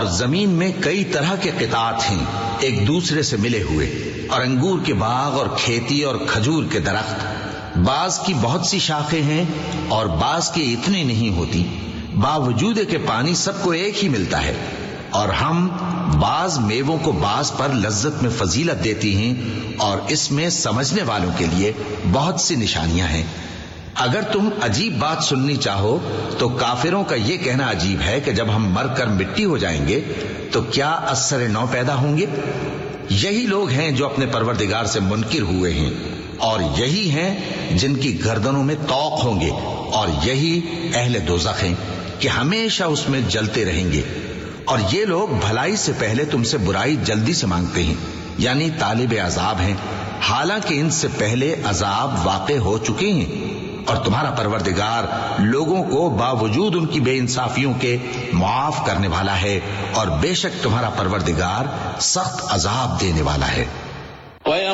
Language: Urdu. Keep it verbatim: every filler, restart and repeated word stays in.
زمین میں کئی طرح کے قطعات ہیں ایک دوسرے سے ملے ہوئے، اور انگور کے باغ اور کھیتی اور کھجور کے درخت، بعض کی بہت سی شاخیں ہیں اور بعض کی اتنی نہیں ہوتی، باوجود کہ پانی سب کو ایک ہی ملتا ہے، اور ہم بعض میووں کو بعض پر لذت میں فضیلت دیتی ہیں، اور اس میں سمجھنے والوں کے لیے بہت سی نشانیاں ہیں۔ اگر تم عجیب بات سننی چاہو تو کافروں کا یہ کہنا عجیب ہے کہ جب ہم مر کر مٹی ہو جائیں گے تو کیا از سر نو پیدا ہوں گے؟ یہی لوگ ہیں جو اپنے پروردگار سے منکر ہوئے ہیں، اور یہی ہیں جن کی گردنوں میں طوق ہوں گے، اور یہی اہل دوزخ ہیں کہ ہمیشہ اس میں جلتے رہیں گے۔ اور یہ لوگ بھلائی سے پہلے تم سے برائی جلدی سے مانگتے ہیں، یعنی طالب عذاب ہیں، حالانکہ ان سے پہلے عذاب واقع ہو چکے ہیں، اور تمہارا پروردگار لوگوں کو باوجود ان کی بے انصافیوں کے معاف کرنے والا ہے، اور بے شک تمہارا پروردگار سخت عذاب دینے والا ہے۔